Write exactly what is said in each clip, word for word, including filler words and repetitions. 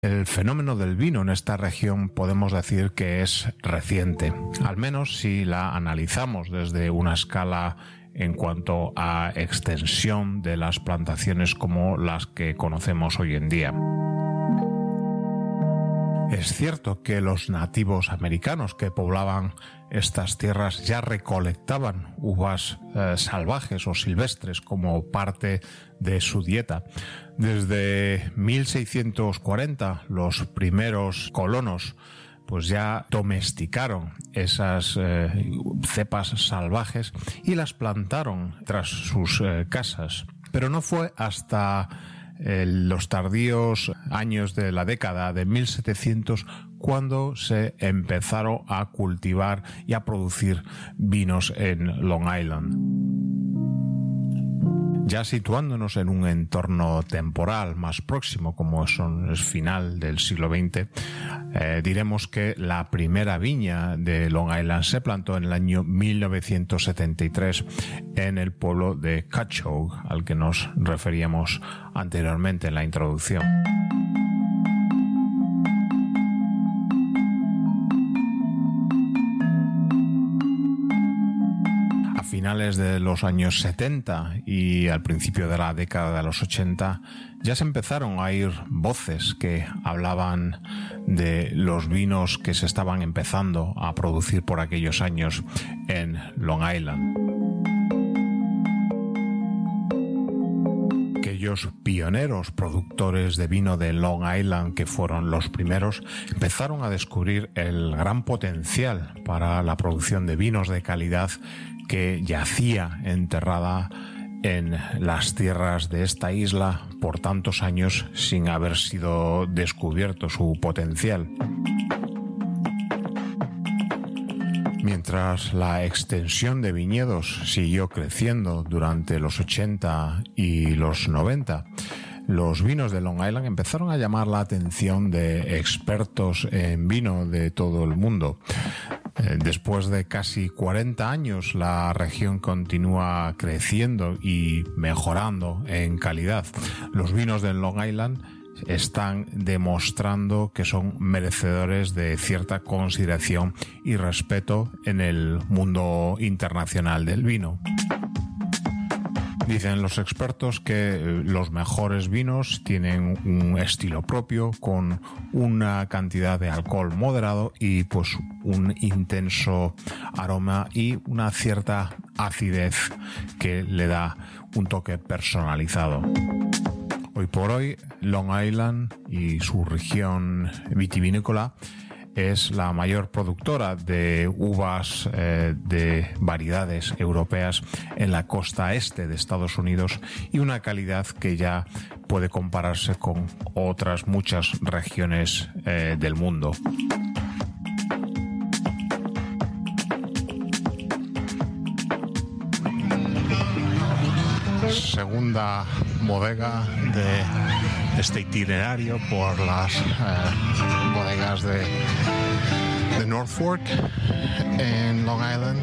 El fenómeno del vino en esta región podemos decir que es reciente, al menos si la analizamos desde una escala en cuanto a extensión de las plantaciones como las que conocemos hoy en día. Es cierto que los nativos americanos que poblaban estas tierras ya recolectaban uvas eh, salvajes o silvestres como parte de su dieta. Desde mil seiscientos cuarenta, los primeros colonos pues ya domesticaron esas eh, cepas salvajes y las plantaron tras sus eh, casas. Pero no fue hasta eh, los tardíos años de la década de mil setecientos cuando se empezaron a cultivar y a producir vinos en Long Island. Ya situándonos en un entorno temporal más próximo, como son el final del siglo veinte, eh, diremos que la primera viña de Long Island se plantó en el año mil novecientos setenta y tres en el pueblo de Cutchogue, al que nos referíamos anteriormente en la introducción. A finales de los años setenta y al principio de la década de los ochenta ya se empezaron a oír voces que hablaban de los vinos que se estaban empezando a producir por aquellos años en Long Island. Aquellos pioneros productores de vino de Long Island, que fueron los primeros, empezaron a descubrir el gran potencial para la producción de vinos de calidad que yacía enterrada en las tierras de esta isla por tantos años sin haber sido descubierto su potencial. Mientras la extensión de viñedos siguió creciendo durante los ochenta y los noventa, los vinos de Long Island empezaron a llamar la atención de expertos en vino de todo el mundo. Después de casi cuarenta años, la región continúa creciendo y mejorando en calidad. Los vinos de Long Island están demostrando que son merecedores de cierta consideración y respeto en el mundo internacional del vino. Dicen los expertos que los mejores vinos tienen un estilo propio, con una cantidad de alcohol moderado y pues un intenso aroma y una cierta acidez que le da un toque personalizado. Hoy por hoy, Long Island y su región vitivinícola es la mayor productora de uvas eh, de variedades europeas en la costa este de Estados Unidos y una calidad que ya puede compararse con otras muchas regiones eh, del mundo. Segunda bodega de este itinerario por las eh, bodegas de, de North Fork en Long Island.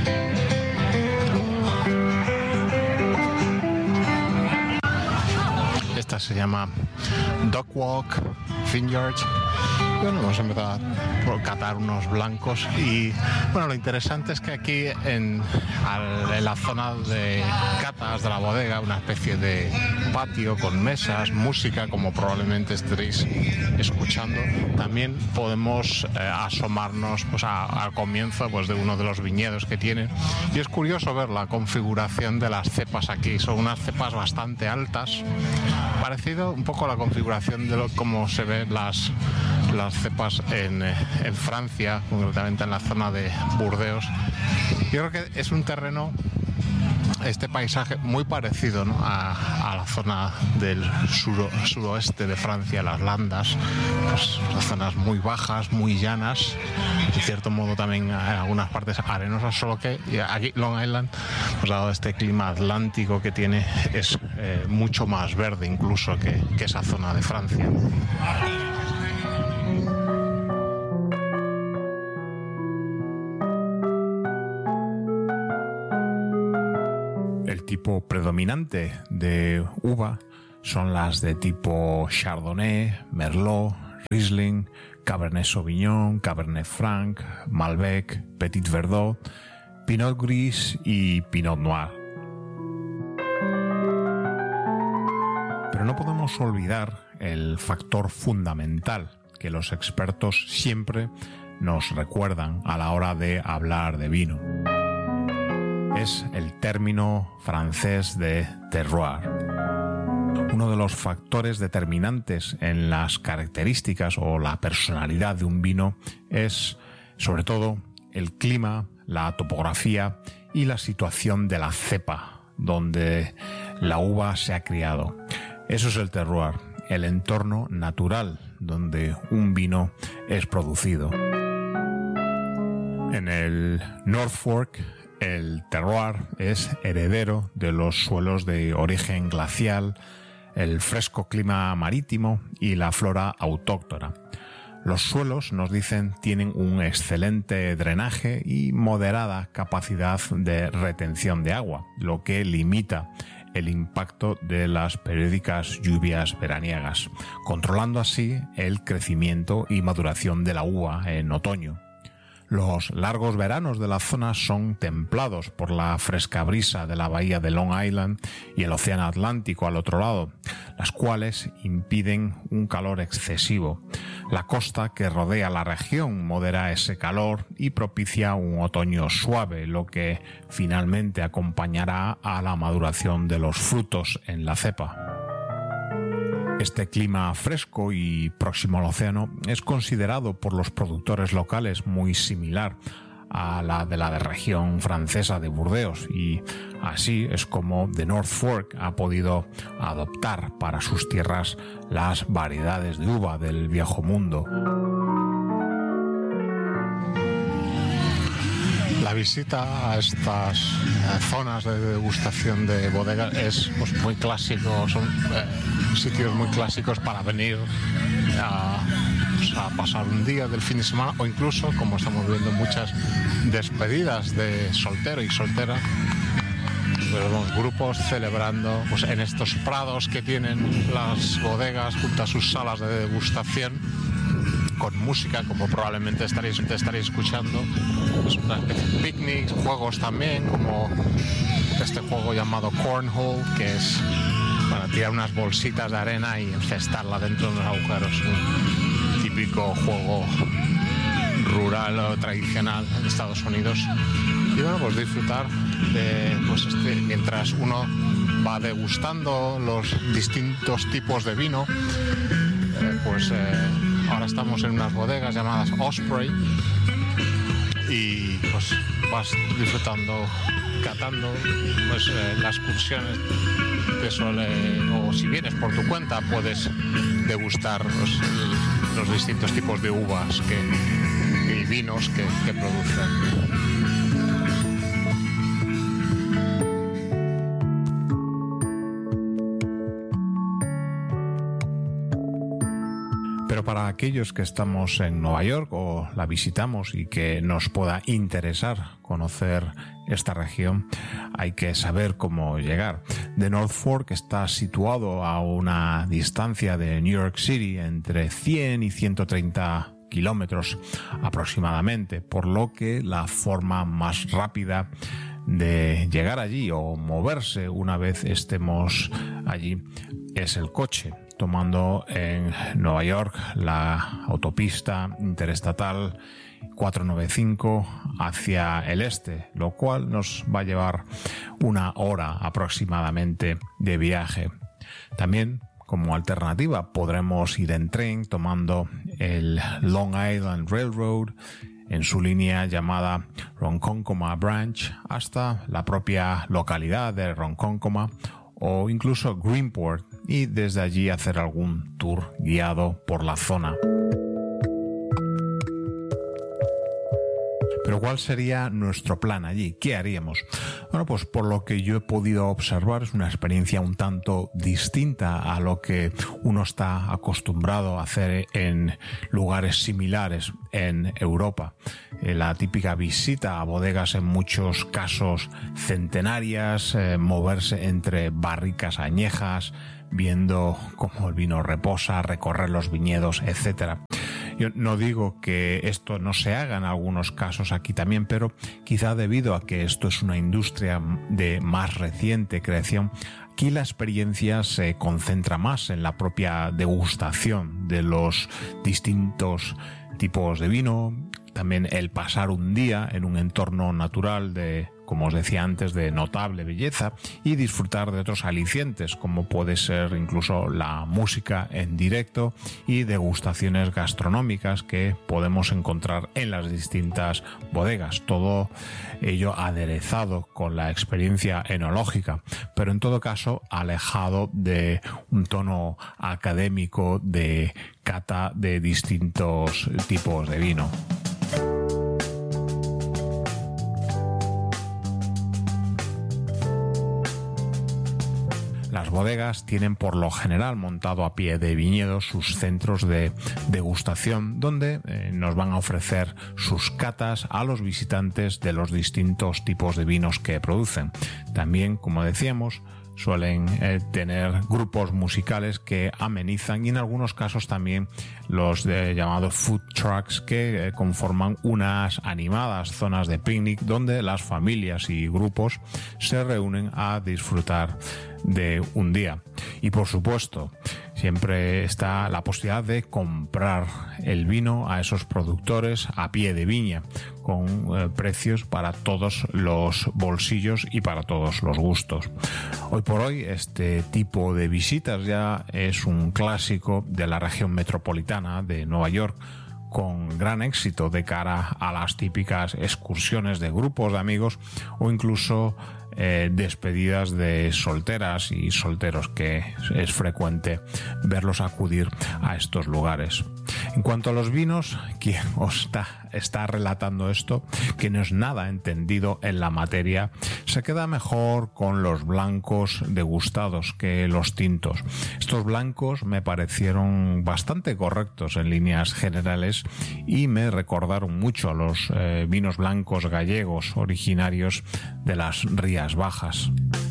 Esta se llama Duck Walk Vineyard. Bueno, vamos a empezar por catar unos blancos y bueno, lo interesante es que aquí en, al, en la zona de catas de la bodega, una especie de patio con mesas, música, como probablemente estaréis escuchando, también podemos eh, asomarnos pues, a, al comienzo pues, de uno de los viñedos que tienen, y es curioso ver la configuración de las cepas aquí. Son unas cepas bastante altas, parecido un poco a la configuración de lo, como se ven las las cepas en, en Francia, concretamente en la zona de Burdeos. Yo creo que es un terreno, este paisaje muy parecido, ¿no? a, a la zona del suro, suroeste de Francia, las Landas, pues, las zonas muy bajas, muy llanas, en cierto modo también en algunas partes arenosas, solo que aquí Long Island, pues dado este clima atlántico que tiene, es eh, mucho más verde incluso que, que esa zona de Francia. El tipo predominante de uva son las de tipo Chardonnay, Merlot, Riesling, Cabernet Sauvignon, Cabernet Franc, Malbec, Petit Verdot, Pinot Gris y Pinot Noir. Pero no podemos olvidar el factor fundamental que los expertos siempre nos recuerdan a la hora de hablar de vino. Es el término francés de terroir. Uno de los factores determinantes en las características o la personalidad de un vino es, sobre todo, el clima, la topografía y la situación de la cepa donde la uva se ha criado. Eso es el terroir, el entorno natural donde un vino es producido. En el North Fork, el terroir es heredero de los suelos de origen glacial, el fresco clima marítimo y la flora autóctona. Los suelos, nos dicen, tienen un excelente drenaje y moderada capacidad de retención de agua, lo que limita el impacto de las periódicas lluvias veraniegas, controlando así el crecimiento y maduración de la uva en otoño. Los largos veranos de la zona son templados por la fresca brisa de la bahía de Long Island y el océano Atlántico al otro lado, las cuales impiden un calor excesivo. La costa que rodea la región modera ese calor y propicia un otoño suave, lo que finalmente acompañará a la maduración de los frutos en la cepa. Este clima fresco y próximo al océano es considerado por los productores locales muy similar a la de la región francesa de Burdeos, y así es como The North Fork ha podido adoptar para sus tierras las variedades de uva del viejo mundo. La visita a estas eh, zonas de degustación de bodegas es pues, muy clásico, son eh, sitios muy clásicos para venir a, pues, a pasar un día del fin de semana, o incluso, como estamos viendo, muchas despedidas de soltero y soltera. Vemos grupos celebrando pues, en estos prados que tienen las bodegas junto a sus salas de degustación, con música, como probablemente estaréis, estaréis escuchando. Es una especie de picnic, juegos también, como este juego llamado Cornhole, que es para tirar unas bolsitas de arena y encestarla dentro de unos agujeros. Un típico juego rural o tradicional en Estados Unidos. Y bueno, pues disfrutar de, pues este, mientras uno va degustando los distintos tipos de vino, eh, pues eh, ahora estamos en unas bodegas llamadas Osprey y pues vas disfrutando, catando pues eh, las excursiones que suele, o si vienes por tu cuenta puedes degustar los, los distintos tipos de uvas que, y vinos que, que producen. Pero para aquellos que estamos en Nueva York o la visitamos y que nos pueda interesar conocer esta región, hay que saber cómo llegar. The North Fork está situado a una distancia de New York City entre cien y ciento treinta kilómetros aproximadamente, por lo que la forma más rápida de llegar allí o moverse una vez estemos allí es el coche, tomando en Nueva York la autopista interestatal cuatrocientos noventa y cinco hacia el este, lo cual nos va a llevar una hora aproximadamente de viaje. También, como alternativa, podremos ir en tren tomando el Long Island Railroad en su línea llamada Ronkonkoma Branch hasta la propia localidad de Ronkonkoma o incluso Greenport, y desde allí hacer algún tour guiado por la zona. Pero ¿cuál sería nuestro plan allí? ¿Qué haríamos? Bueno, pues por lo que yo he podido observar es una experiencia un tanto distinta a lo que uno está acostumbrado a hacer en lugares similares en Europa. Eh, la típica visita a bodegas en muchos casos centenarias, eh, moverse entre barricas añejas, viendo cómo el vino reposa, recorrer los viñedos, etcétera. Yo no digo que esto no se haga en algunos casos aquí también, pero quizá debido a que esto es una industria de más reciente creación, aquí la experiencia se concentra más en la propia degustación de los distintos tipos de vino, también el pasar un día en un entorno natural de, como os decía antes, de notable belleza y disfrutar de otros alicientes, como puede ser incluso la música en directo y degustaciones gastronómicas que podemos encontrar en las distintas bodegas. Todo ello aderezado con la experiencia enológica, pero en todo caso alejado de un tono académico de cata de distintos tipos de vino. Las bodegas tienen por lo general montado a pie de viñedo sus centros de degustación donde eh, nos van a ofrecer sus catas a los visitantes de los distintos tipos de vinos que producen. También, como decíamos, suelen eh, tener grupos musicales que amenizan y en algunos casos también los de, llamados food trucks que eh, conforman unas animadas zonas de picnic donde las familias y grupos se reúnen a disfrutar de un día. Y por supuesto, siempre está la posibilidad de comprar el vino a esos productores a pie de viña, con eh, precios para todos los bolsillos y para todos los gustos. Hoy por hoy este tipo de visitas ya es un clásico de la región metropolitana de Nueva York, con gran éxito de cara a las típicas excursiones de grupos de amigos o incluso eh, despedidas de solteras y solteros, que es frecuente verlos acudir a estos lugares. En cuanto a los vinos, quien os está, está relatando esto, que no es nada entendido en la materia, se queda mejor con los blancos degustados que los tintos. Estos blancos me parecieron bastante correctos en líneas generales y me recordaron mucho a los eh, vinos blancos gallegos originarios de las Rías Bajas.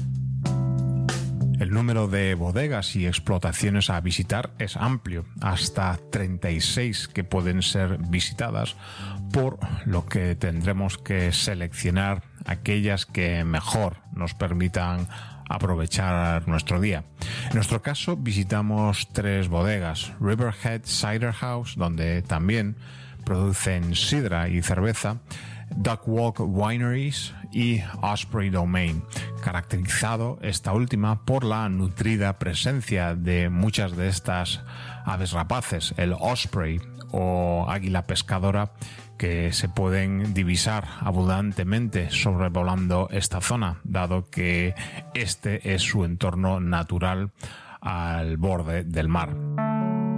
El número de bodegas y explotaciones a visitar es amplio, hasta treinta y seis que pueden ser visitadas, por lo que tendremos que seleccionar aquellas que mejor nos permitan aprovechar nuestro día. En nuestro caso visitamos tres bodegas: Riverhead Cider House, donde también producen sidra y cerveza; Duckwalk Wineries y Osprey Domain, caracterizado esta última por la nutrida presencia de muchas de estas aves rapaces, el osprey o águila pescadora, que se pueden divisar abundantemente sobrevolando esta zona, dado que este es su entorno natural al borde del mar.